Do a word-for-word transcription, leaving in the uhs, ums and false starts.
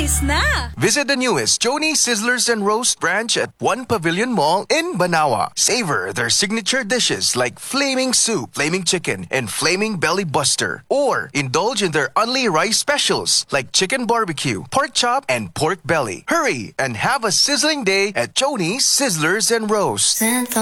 Choni's na! Visit the newest Joni Sizzlers and Roast branch at One Pavilion Mall in Banawa. Savor their signature dishes like flaming soup, flaming chicken, and flaming belly buster. Or indulge in their only rice specials like chicken barbecue, pork chop, and pork belly. Hurry and have a sizzling day at Joni Sizzlers and Roast.